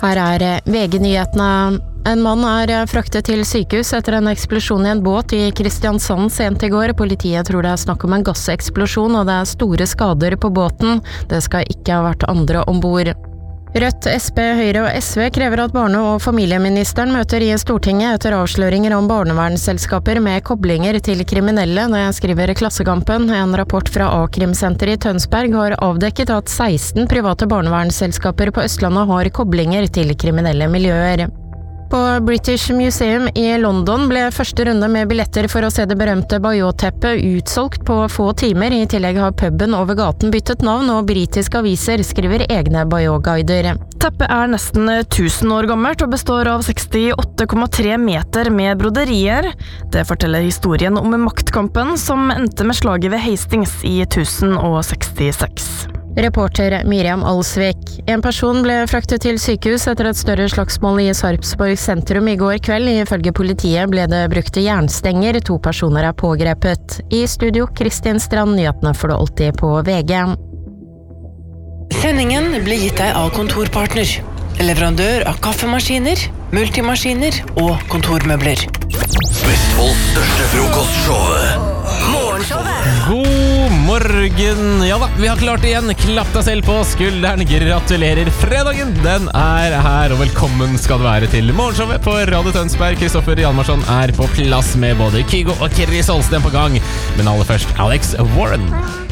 Her VG-nyhetene. En mann fraktet til sykehus etter en eksplosjon i en båt i Kristiansand sent i går. Politiet tror det snakk om en gasseksplosjon, og det store skader på båten. Det skal ikke ha vært andre ombord. Rødt, SP, Høyre og SV krever at barne- og familieministeren møter i Stortinget etter avsløringer om barnevernsselskaper med koblinger til kriminelle. Det skriver Klassekampen. En rapport fra A-krimsenteret i Tønsberg har avdekket at 16 private barnevernsselskaper på Østlandet har koblinger til kriminelle miljøer. På British Museum i London ble første runde med billetter for å se det berømte Bayeux-teppet utsolgt på få timer. I tillegg har puben over gaten byttet navn, og britiske aviser skriver egne Bayeux-guider. Teppet nesten 1000 år gammelt og består av 68,3 meter med broderier. Det forteller historien om maktkampen som endte med slaget ved Hastings i 1066. Reporter Miriam Alsvik. En person ble fraktet til sykehus etter et større slagsmål i Sarpsborg sentrum i går kveld. Ifølge politiet ble det brukt jernstenger. 2 personer pågrepet. I studio, Kristin Strand, nyhetene får du alltid på VG. Sendingen ble gitt deg av Kontorpartner. Leverandør av kaffemaskiner, multimaskiner og kontormøbler. Vestfolds største frokostshow. God morgen! Ja da, vi har klart det igjen. Klapp deg selv på skulderen. Gratulerer. Fredagen, den her, og velkommen skal du være til morgenshowet på Radio Tønsberg. Kristoffer Hjalmarsson på plass med både Kygo og Chris Holsten på gang. Men aller først, Alex Warren.